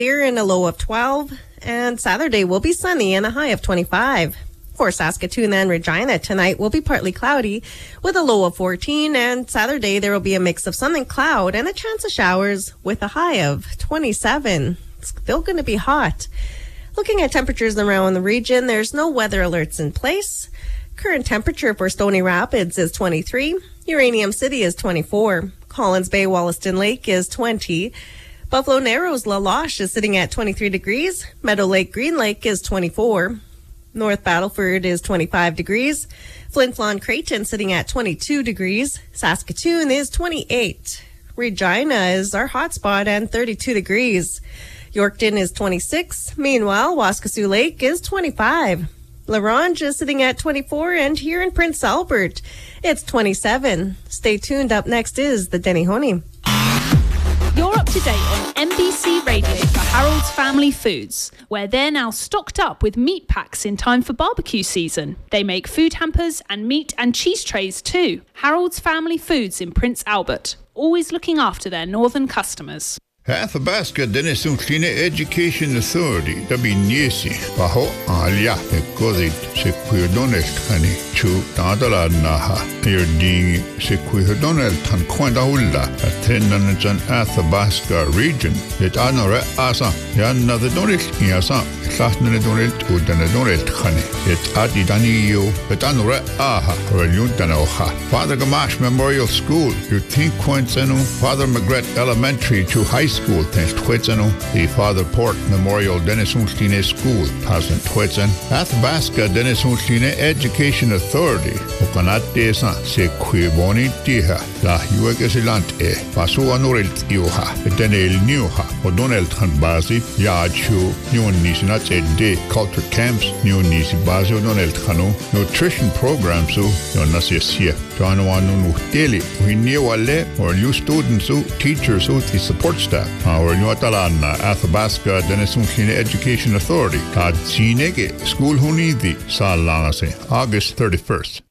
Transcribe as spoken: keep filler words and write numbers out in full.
Here in a low of twelve, and Saturday will be sunny and a high of twenty-five. For Saskatoon and Regina, tonight will be partly cloudy with a low of fourteen, and Saturday there will be a mix of sun and cloud and a chance of showers with a high of twenty-seven. It's still going to be hot. Looking at temperatures around the region, there's no weather alerts in place. Current temperature for Stony Rapids is twenty-three, Uranium City is twenty-four, Collins Bay Wollaston Lake is twenty, Buffalo Narrows La Loche is sitting at twenty-three degrees, Meadow Lake Green Lake is twenty-four, North Battleford is twenty-five degrees, Flin Flon Creighton sitting at twenty-two degrees, Saskatoon is twenty-eight, Regina is our hotspot and thirty-two degrees, Yorkton is twenty-six, meanwhile Waskesiu Lake is twenty-five, La Ronge is sitting at twenty-four, and here in Prince Albert it's twenty-seven. Stay tuned. Up next is the Denny Honey. You're up to date on M B C Radio for Harold's Family Foods, where they're now stocked up with meat packs in time for barbecue season. They make food hampers and meat and cheese trays too. Harold's Family Foods in Prince Albert, always looking after their northern customers. Athabasca Denison Education Authority, W N Y S I, Baho Alia, Ecosit, Sequidonel Tani, Chu Nadala Naha, Erdi Sequidonel Tan Quandahula, attendance an Athabasca region, that Anora Asa, Yana the Donel, Yasa, Sasna Donel, Udana Donel Tani, yet Adi Danio, but Anora Aha, or Yuntanoha. Father Gamash Memorial School, you think Quinzeno, Father Magret Elementary to High School, thanks Twitzeno, the Father Port Memorial Dennis Unstine School, Tazen Twitzen, Athabasca Dennis Unstine Education Authority, Okanatesa, Se Quiboni Tiha, La Uegesilant E, Pasu Anorilt Iuha, Denel Niuha, O'Donnell Tanbazi, Yachu, New Nisinat Ede, Culture Camps, New Nisibazi O'Donnell Tanu, Nutrition Programs, Yonasia, Joanwanu Daily, we knew Ale, or new students, teachers, the support staff. Our new Atalana, Athabasca, Denison Education Authority, Kad Sinege, School Hunidi, Salangase, August thirty-first.